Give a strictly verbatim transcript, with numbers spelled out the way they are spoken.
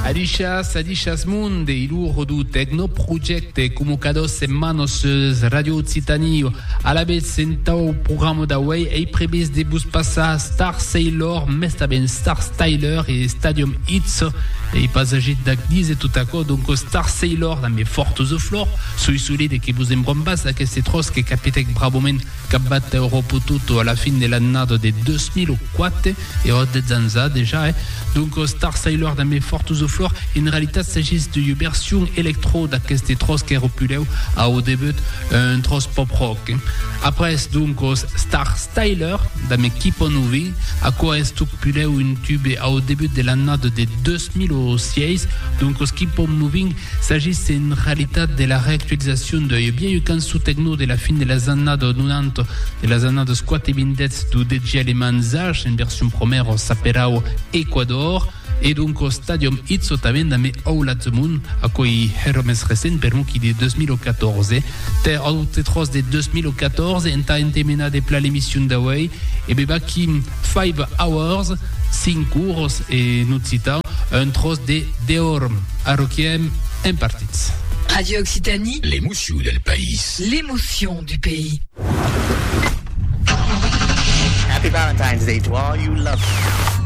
Adixas, Adixas Monde, ilur du Tecnoprojecte, como cada dos semanas Radio Occitanie, à la vez sentau programa da Way, e previs de bus passar Star Sailor, mais também Star Styler et Stadium Hits, e passagit da diz e tout à coup, donc Star Sailor, da me fortes de flor, sui solide que vous embrom bas, da queste tros que capitec bravoment cabat Europa tutto alla fin dell'annata de duemilaquattro, e ho de zanza déjà, eh. Donc Star Sailor da me fortes de flor, in realitat s'agit de version électro d'aqueste tros que repuleu au début un tros pop rock. Après donc Star Styler da me Keep Moving, a quoi est puleu un tube au début de l'annata de duemilaseize. Donc Keep Moving s'agit en realitat de la réactualisation de bien cançó techno de la fin de la annata novanta, de la annata squat e vindets du D J allemand Zach, en version première s'appellau Ecuador. Et donc au Stadium Hits também da me All at the Moon, a cui era més recent per qui de duemilaquatorze. Te aute tros de duemilaquatorze enta entemena de pla l'émission d'Away e beba qui five hours, cinq cours et nous citons un tros de Deorm, a Roquiem en partits. Radio Occitanie, l'émotion del país. L'émotion du pays. Happy Valentine's Day to all you lovers.